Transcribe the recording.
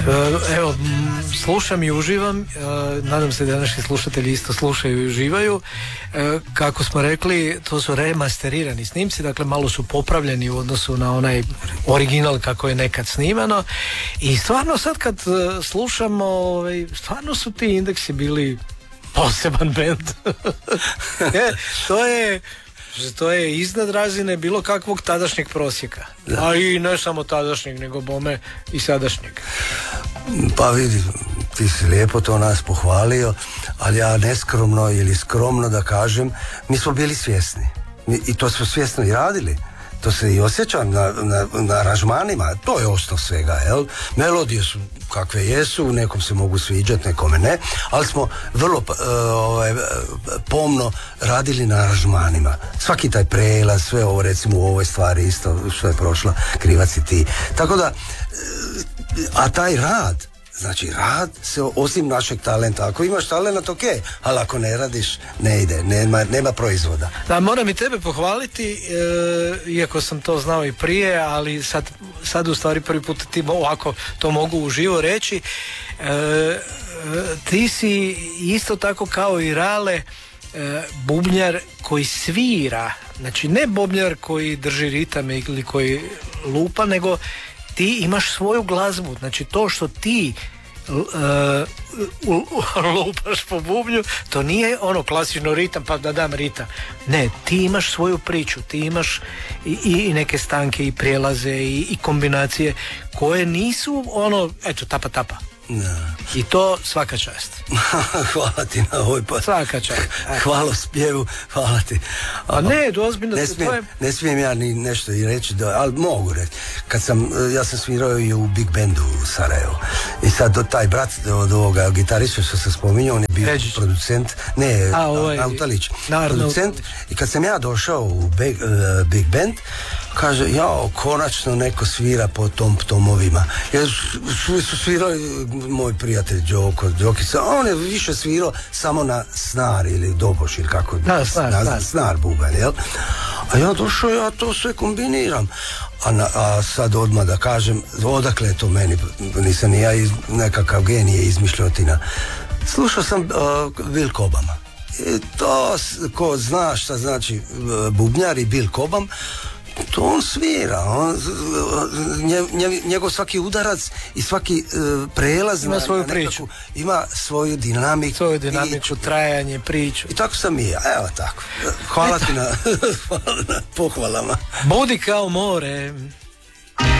Evo, slušam i uživam, nadam se da naši slušatelji isto slušaju i uživaju. Kako smo rekli, to su remasterirani snimci, dakle malo su popravljeni u odnosu na onaj original kako je nekad snimano i stvarno sad kad slušamo, stvarno su ti Indeksi bili poseban bend. To je iznad razine bilo kakvog tadašnjeg prosjeka. Da. A i ne samo tadašnjeg, nego bome i sadašnjeg. Pa vidi, ti si lijepo to nas pohvalio, ali ja neskromno ili skromno da kažem, mi smo bili svjesni. I to smo svjesno i radili. To se i osjeća na aranžmanima, to je osnov svega, jel? Melodije su kakve jesu, nekom se mogu sviđati, nekome ne, ali smo vrlo pomno radili na aranžmanima. Svaki taj prelaz, sve ovo, recimo u ovoj stvari isto što je prošla, Krivac i ti. Tako da, a taj rad, znači rad se osim našeg talenta, ako imaš talent, ok, ali ako ne radiš, ne ide, nema proizvoda. Da, moram i tebe pohvaliti, iako sam to znao i prije, ali sad u stvari prvi put ti ovako to mogu uživo reći. Ti si isto tako kao i Rale bubnjar koji svira, znači ne bubnjar koji drži ritam ili koji lupa, nego ti imaš svoju glazbu, znači to što ti lupaš po bubnju, to nije ono klasično ritam pa da dam ritam. Ne, ti imaš svoju priču, ti imaš i neke stanke i prijelaze i kombinacije koje nisu ono, eto, tapa. Da. I to svaka čast. Hvala ti na ovoj svaka čast. Hvala spjevu, hvala ti. A ne, ozbiljno. Ne smijem ja ni nešto i reći, ali mogu reći. Ja sam svirao i u Big Bandu u Sarajevu. I sad taj brat od ovoga gitarista što sam spominjao, on je bio producent, Nautalić, producent. I kad sam ja došao u Big Band, kaže, konačno neko svira po tomovima. Jer su svirali moj prijatelj Đokica, on je više svirao samo na snar ili doboš ili kako, snar bubanj, jel? A ja došao, ja to sve kombiniram. A sad odmah da kažem, odakle je to meni, nisam ni ja nekakav genije izmišljotina. Slušao sam Bill Cobhama. I to, ko zna šta znači bubnjar i Bill Cobham, to on svira, njegov svaki udarac i svaki prelaz ima svoju priču, ima svoju dinamiku, priču, trajanje, priču. I tako sam i ja, evo tako. Hvala ti na pohvalama. Budi kao more.